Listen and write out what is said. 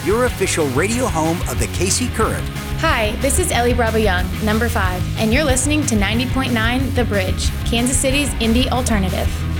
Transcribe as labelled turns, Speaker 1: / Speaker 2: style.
Speaker 1: your official radio home of the KC Current.
Speaker 2: Hi, this is Ellie Bravo Young, number 5, and you're listening to 90.9 The Bridge, Kansas City's indie alternative.